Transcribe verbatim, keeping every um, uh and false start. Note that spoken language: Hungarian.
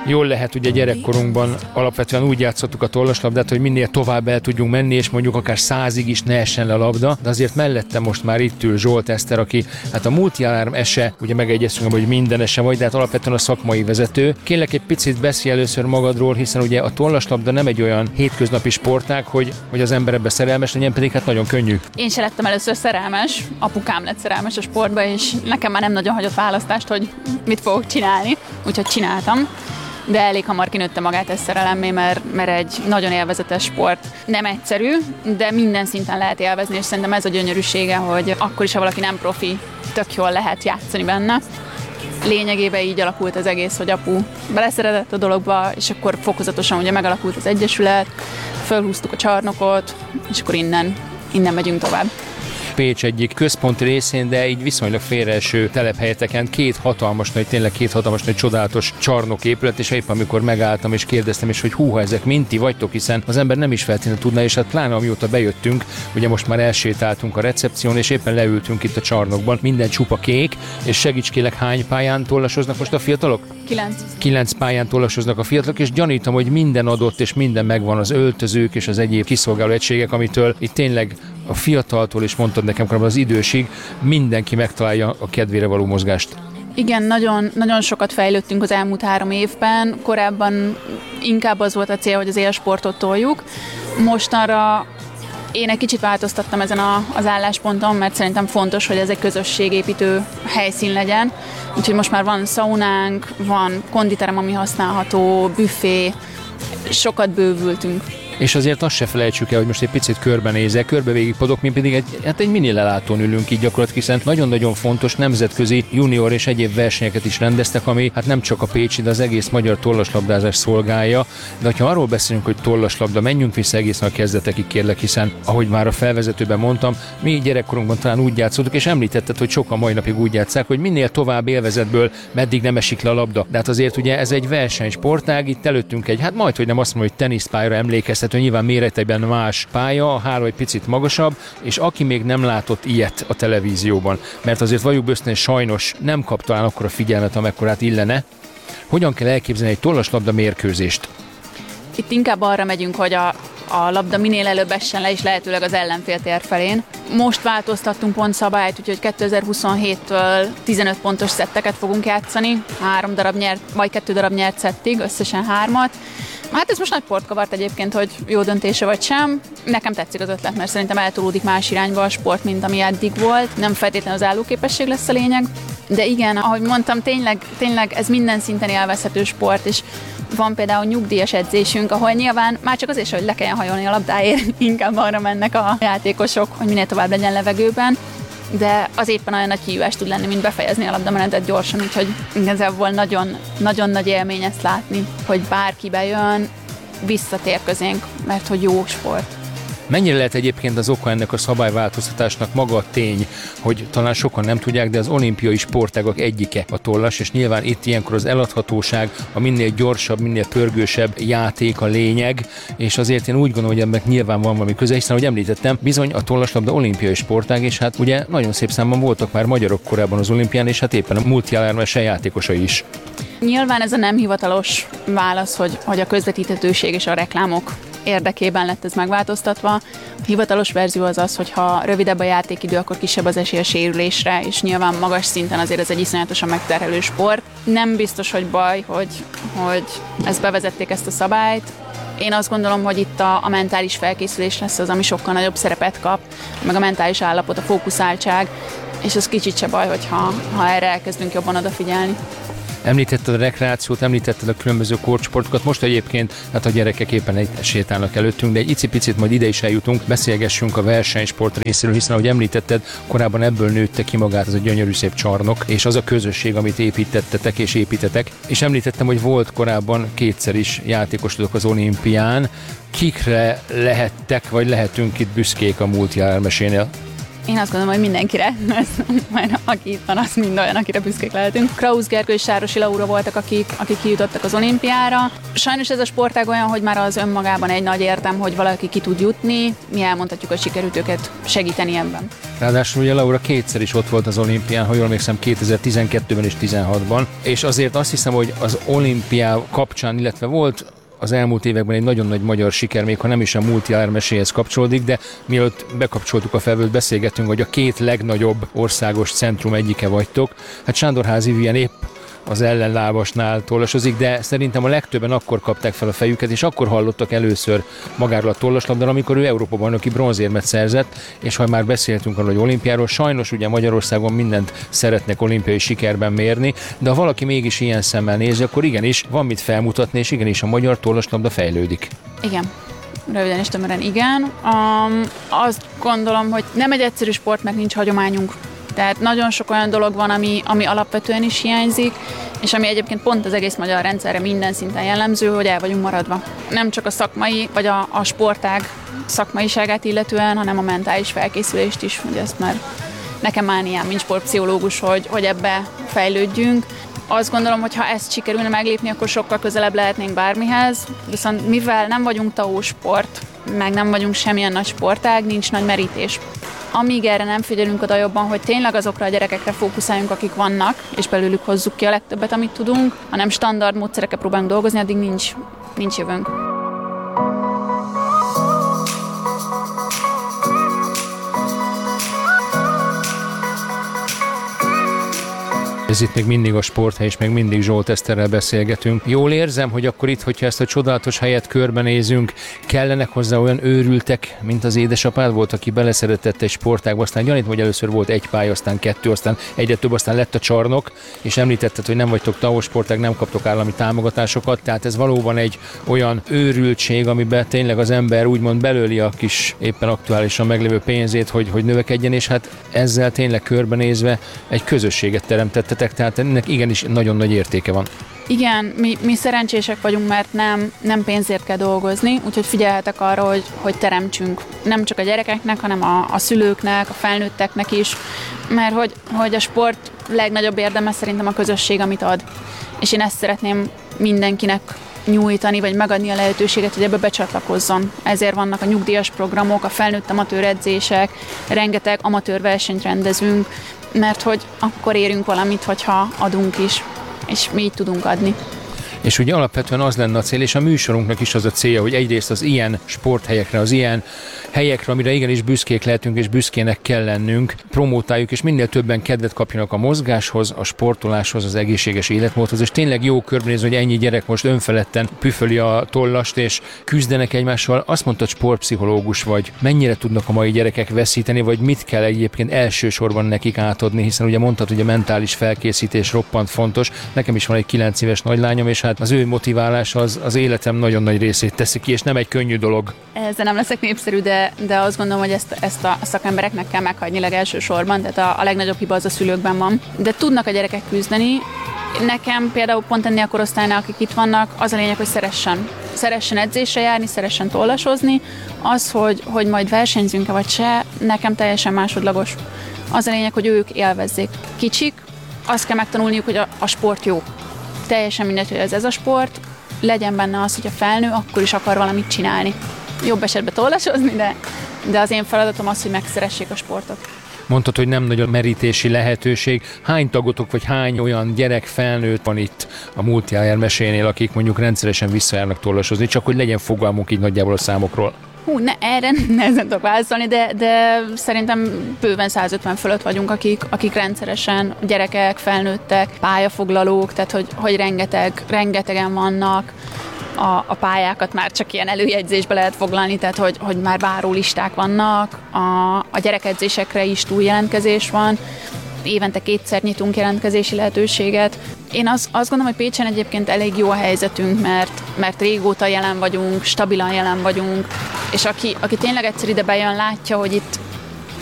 Jól lehet, ugye gyerekkorunkban alapvetően úgy játszottuk a tollaslabdát, hogy minél tovább el tudjunk menni, és mondjuk akár százig is ne essen le a labda, de azért mellette most már itt ül Zsolt Eszter, aki hát a multialarm ese, ugye megegyeztünk, hogy minden ese vagy, de hát alapvetően a szakmai vezető. Kérlek, egy picit beszélj először magadról, hiszen ugye a tollaslabda nem egy olyan hétköznapi sportág, hogy, hogy az ember ebbe szerelmes legyen, pedig hát nagyon könnyű. Én se lettem először szerelmes, apukám lett szerelmes a sportba, és nekem már nem nagyon hagyott választást, hogy mit fogok csinálni, úgyhogy csináltam. De elég hamar kinőtte magát ez szerelemmé, mert, mert egy nagyon élvezetes sport. Nem egyszerű, de minden szinten lehet élvezni, és szerintem ez a gyönyörűsége, hogy akkor is, ha valaki nem profi, tök jól lehet játszani benne. Lényegében így alakult az egész, hogy apu beleszeretett a dologba, és akkor fokozatosan ugye megalakult az egyesület, fölhúztuk a csarnokot, és akkor innen, innen megyünk tovább. Pécs egyik központi részén, de így viszonylag félreeső telephelyeteken két hatalmas nagy, tényleg két hatalmas nagy csodálatos csarnoképület, és épp amikor megálltam és kérdeztem is, hogy húha, ezek mind ti vagytok, hiszen az ember nem is feltétlenül tudná, és hát pláne amióta bejöttünk, ugye most már elsétáltunk a recepción, és éppen leültünk itt a csarnokban, minden csupa kék, és segíts kérlek, hány pályán tollasoznak most a fiatalok? Kilenc. Kilenc pályán tollasoznak a fiatalok, és gyanítom, hogy minden adott, és minden megvan, az öltözők és az egyéb kiszolgáló egységek, amitől itt tényleg a fiataltól, és mondtad nekem korábban az idősig, mindenki megtalálja a kedvére való mozgást. Igen, nagyon, nagyon sokat fejlődtünk az elmúlt három évben. Korábban inkább az volt a cél, hogy az élsportot toljuk. Mostanra én egy kicsit változtattam ezen a, az állásponton, mert szerintem fontos, hogy ez egy közösségépítő helyszín legyen. Úgyhogy most már van szaunánk, van konditerem, ami használható, büfé, sokat bővültünk. És azért azt se felejtsük el, hogy most egy picit körbenézek, körbe végigpodok, mi pedig egy, hát egy mini lelátón ülünk így gyakorlatilag, hiszen nagyon-nagyon fontos nemzetközi junior és egyéb versenyeket is rendeztek, ami hát nem csak a pécsi, de az egész magyar tollaslabdázás szolgálja. De ha arról beszélünk, hogy tollaslabda, menjünk vissza egészen a kezdetekig, kérlek, hiszen ahogy már a felvezetőben mondtam, mi gyerekkorunkban talán úgy játszottuk, és említetted, hogy sokan mai napig úgy játsszák, hogy minél tovább élvezetből meddig nem esik le a labda. De hát azért ugye ez egy versenysportág, itt előttünk egy, hát majd, hogy nem azt mondom, hogy teniszpályára emlékeztető, nyilván méretében más pálya, a háló egy picit magasabb, és aki még nem látott ilyet a televízióban, mert azért valljuk őszintén, sajnos nem kap talán akkora figyelmet, amekkorát illene. Hogyan kell elképzelni egy tollaslabda mérkőzést? Itt inkább arra megyünk, hogy a, a labda minél előbb essen le, és lehetőleg az ellenfél tér felén. Most változtattunk pont szabályt, úgyhogy kétezer-huszonhéttől tizenöt pontos szetteket fogunk játszani, három darab nyert, vagy kettő darab nyert szettig, összesen hármat. Hát ez most nagy port kavart egyébként, hogy jó döntése vagy sem. Nekem tetszik az ötlet, mert szerintem eltolódik más irányba a sport, mint ami eddig volt. Nem feltétlenül az állóképesség lesz a lényeg. De igen, ahogy mondtam, tényleg, tényleg ez minden szinten élvezhető sport, és van például nyugdíjas edzésünk, ahol nyilván már csak azért, hogy le kelljen hajolni a labdáért, inkább arra mennek a játékosok, hogy minél tovább legyen levegőben, de az éppen olyan nagy kihívás tud lenni, mint befejezni a labdamenetet gyorsan, úgyhogy igazából nagyon, nagyon nagy élmény ezt látni, hogy bárki bejön, visszatér közénk, mert hogy jó sport. Mennyire lehet egyébként az oka ennek a szabályváltoztatásnak maga a tény, hogy talán sokan nem tudják, de az olimpiai sportágak egyike a tollas, és nyilván itt ilyenkor az eladhatóság, a minél gyorsabb, minél pörgősebb játék a lényeg, és azért én úgy gondolom, hogy ennek nyilván van valami köze, hiszen, ahogy említettem, bizony a tollaslabda olimpiai sportág, és hát ugye nagyon szép számban voltak már magyarok korábban az olimpián, és hát éppen a multialarm ese játékosai is. Nyilván ez a nem hivatalos válasz, hogy, hogy a közvetíthetőség és a reklámok érdekében lett ez megváltoztatva. A hivatalos verzió az az, hogy ha rövidebb a játékidő, akkor kisebb az esély a sérülésre, és nyilván magas szinten azért ez egy iszonyatosan megterhelő sport. Nem biztos, hogy baj, hogy, hogy ezt bevezették, ezt a szabályt. Én azt gondolom, hogy itt a, a mentális felkészülés lesz az, ami sokkal nagyobb szerepet kap, meg a mentális állapot, a fókuszáltság, és az kicsit se baj, hogyha ha erre elkezdünk jobban odafigyelni. Említetted a rekreációt, említetted a különböző kortsportokat, most egyébként hát a gyerekek éppen egy sétálnak előttünk, de egy icipicit majd ide is eljutunk, beszélgessünk a versenysport részéről, hiszen ahogy említetted, korábban ebből nőtte ki magát ez a gyönyörű szép csarnok, és az a közösség, amit építettetek és építetek. És említettem, hogy volt korábban kétszer is játékosotok az olimpián. Kikre lehettek, vagy lehetünk itt büszkék a multialarm esénél? Én azt gondolom, hogy mindenkire, mert aki itt van, az mind olyan, akire büszkék lehetünk. Krausz Gergő és Sárosi Laura voltak, akik, akik kijutottak az olimpiára. Sajnos ez a sportág olyan, hogy már az önmagában egy nagy érdem, hogy valaki ki tud jutni. Mi elmondhatjuk, hogy sikerült őket segíteni ebben. Ráadásul ugye Laura kétszer is ott volt az olimpián, ha jól emlékszem, kétezer-tizenkettőben és tizenhatban, és azért azt hiszem, hogy az olimpia kapcsán, illetve volt az elmúlt években egy nagyon nagy magyar siker, még ha nem is a multi-ár meséhez kapcsolódik, de mielőtt bekapcsoltuk a felvőt, beszélgettünk, hogy a két legnagyobb országos centrum egyike vagytok. Hát Sándorházi Vivien épp az ellenlábasnál tollasozik, de szerintem a legtöbben akkor kapták fel a fejüket, és akkor hallottak először magáról a tollaslabdáról, amikor ő Európa-bajnoki bronzérmet szerzett, és ha már beszéltünk arról, hogy olimpiáról, sajnos ugye Magyarországon mindent szeretnek olimpiai sikerben mérni, de ha valaki mégis ilyen szemmel nézi, akkor igenis van mit felmutatni, és igenis a magyar tollaslabda fejlődik. Igen. Röviden és tömören igen. Um, azt gondolom, hogy nem egy egyszerű sport, mert nincs hagyományunk. Tehát nagyon sok olyan dolog van, ami, ami alapvetően is hiányzik, és ami egyébként pont az egész magyar rendszerre minden szinten jellemző, hogy el vagyunk maradva. Nem csak a szakmai, vagy a, a sportág szakmaiságát illetően, hanem a mentális felkészülést is, hogy ezt már nekem mániám, mint sportpszichológus, hogy, hogy ebbe fejlődjünk. Azt gondolom, hogy ha ezt sikerülne meglépni, akkor sokkal közelebb lehetnénk bármihez, viszont mivel nem vagyunk té á o sport, meg nem vagyunk semmilyen nagy sportág, nincs nagy merítés. Amíg erre nem figyelünk oda jobban, hogy tényleg azokra a gyerekekre fókuszáljunk, akik vannak, és belőlük hozzuk ki a legtöbbet, amit tudunk, hanem standard módszerekkel próbálunk dolgozni, addig nincs, nincs jövőnk. Ez itt még mindig a Sporthely, és még mindig Zsolt Eszterrel beszélgetünk. Jól érzem, hogy akkor itt, hogyha ezt a csodálatos helyet körbenézünk, kellenek hozzá olyan őrültek, mint az édesapád volt, aki beleszeretett egy sportágba, aztán gyanítom, hogy először volt egy pálya, aztán kettő, aztán egyre több, aztán lett a csarnok, és említetted, hogy nem vagytok té á o sportág, nem kaptok állami támogatásokat, tehát ez valóban egy olyan őrültség, amiben tényleg az ember úgymond belőli a kis éppen aktuálisan meglévő pénzét, hogy, hogy növekedjen, és hát ezzel tényleg körbenézve egy közösséget teremtettetek, tehát ennek igenis nagyon nagy értéke van. Igen, mi, mi szerencsések vagyunk, mert nem, nem pénzért kell dolgozni, úgyhogy figyelhetek arra, hogy, hogy teremtsünk. Nem csak a gyerekeknek, hanem a, a szülőknek, a felnőtteknek is, mert hogy, hogy a sport legnagyobb érdeme szerintem a közösség, amit ad. És én ezt szeretném mindenkinek nyújtani, vagy megadni a lehetőséget, hogy ebbe becsatlakozzon. Ezért vannak a nyugdíjas programok, a felnőtt amatőr edzések, rengeteg amatőr versenyt rendezünk, mert hogy akkor érünk valamit, hogyha adunk is, és mi így tudunk adni. És ugye alapvetően az lenne a cél, és a műsorunknak is az a célja, hogy egyrészt az ilyen sporthelyekre, az ilyen helyekre, amire igenis büszkék lehetünk, és büszkének kell lennünk, promótáljuk, és minél többen kedvet kapjanak a mozgáshoz, a sportoláshoz, az egészséges életmódhoz, és tényleg jó körbenézni, hogy ennyi gyerek most önfeledten püföli a tollast, és küzdenek egymással. Azt mondtad, sportpszichológus vagy. Mennyire tudnak a mai gyerekek veszíteni, vagy mit kell egyébként elsősorban nekik átadni, hiszen ugye mondtad, hogy a mentális felkészítés roppant fontos. Nekem is van egy kilenc éves nagylányom, és hát az ő motiválás az, az életem nagyon nagy részét teszi ki, és nem egy könnyű dolog. Ezzel nem leszek népszerű, de, de azt gondolom, hogy ezt, ezt a szakembereknek kell meghagyni legelsősorban, tehát a, a legnagyobb hiba az a szülőkben van. De tudnak a gyerekek küzdeni. Nekem például pont ennél a korosztálynál, akik itt vannak, az a lényeg, hogy szeressen. Szeressen edzésre járni, szeressen tollasozni. Az, hogy, hogy majd versenyzünk-e vagy se, nekem teljesen másodlagos. Az a lényeg, hogy ők élvezzék. Kicsik, azt kell megtanulniuk, hogy a, a sport jó. Teljesen mindegy, hogy ez ez a sport, legyen benne az, hogy a felnő akkor is akar valamit csinálni. Jobb esetben tollasozni, de, de az én feladatom az, hogy megszeressék a sportot. Mondtad, hogy nem nagy a merítési lehetőség. Hány tagotok, vagy hány olyan gyerek, felnőtt van itt a multi-i mesénél, akik mondjuk rendszeresen visszajárnak tollasozni, csak hogy legyen fogalmunk így nagyjából a számokról? Hú, ne, erre nehezen tudok válaszolni, de, de szerintem bőven száz ötven fölött vagyunk, akik, akik rendszeresen gyerekek, felnőttek, pályafoglalók, tehát hogy, hogy rengeteg, rengetegen vannak. A, a pályákat már csak ilyen előjegyzésbe lehet foglalni, tehát hogy, hogy már várólisták vannak, a, a gyerekedzésekre is túljelentkezés van, évente kétszer nyitunk jelentkezési lehetőséget. Én az, azt gondolom, hogy Pécsen egyébként elég jó a helyzetünk, mert, mert régóta jelen vagyunk, stabilan jelen vagyunk, és aki, aki tényleg egyszer ide bejön, látja, hogy itt